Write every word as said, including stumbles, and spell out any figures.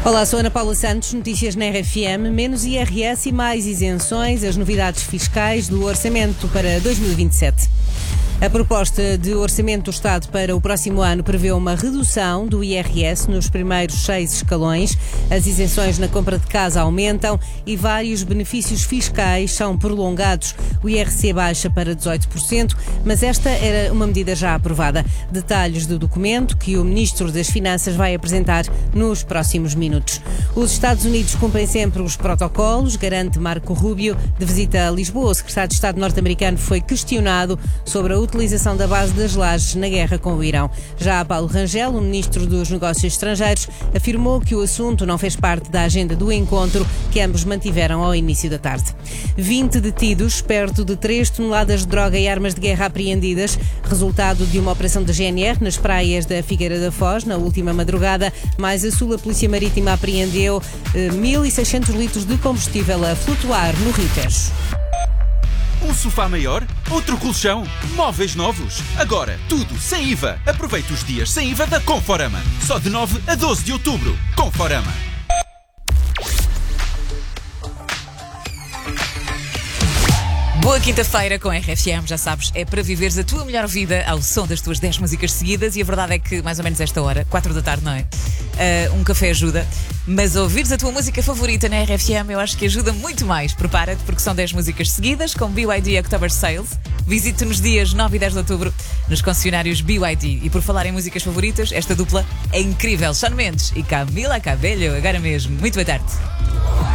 Olá, sou Ana Paula Santos, notícias na R F M, menos I R S e mais isenções, as novidades fiscais do orçamento para dois mil e vinte e sete. A proposta de orçamento do Estado para o próximo ano prevê uma redução do I R S nos primeiros seis escalões. As isenções na compra de casa aumentam e vários benefícios fiscais são prolongados. O I R C baixa para dezoito por cento, mas esta era uma medida já aprovada. Detalhes do documento que o Ministro das Finanças vai apresentar nos próximos minutos. Os Estados Unidos cumprem sempre os protocolos, garante Marco Rubio. De visita a Lisboa, o secretário de Estado norte-americano foi questionado sobre a utilização da base das lajes na guerra com o Irão. Já Paulo Rangel, o ministro dos Negócios Estrangeiros, afirmou que o assunto não fez parte da agenda do encontro que ambos mantiveram ao início da tarde. vinte detidos, perto de três toneladas de droga e armas de guerra apreendidas, resultado de uma operação da G N R nas praias da Figueira da Foz na última madrugada. Mais a sul, a Polícia Marítima apreendeu eh, mil e seiscentos litros de combustível a flutuar no Rio Tejo. Um sofá maior? Outro colchão? Móveis novos? Agora, tudo sem I V A. Aproveite os dias sem I V A da Conforama. Só de nove a doze de outubro. Conforama. Boa quinta-feira com a R F M, já sabes, é para viveres a tua melhor vida ao som das tuas dez músicas seguidas e a verdade é que mais ou menos esta hora, quatro da tarde, não é? Uh, um café ajuda, mas ouvires a tua música favorita na R F M eu acho que ajuda muito mais. Prepara-te porque são dez músicas seguidas com B Y D October Sales. Visite nos dias nove e dez de outubro nos concessionários B Y D. E por falar em músicas favoritas, esta dupla é incrível. Shawn Mendes e Camila Cabello, agora mesmo. Muito boa tarde.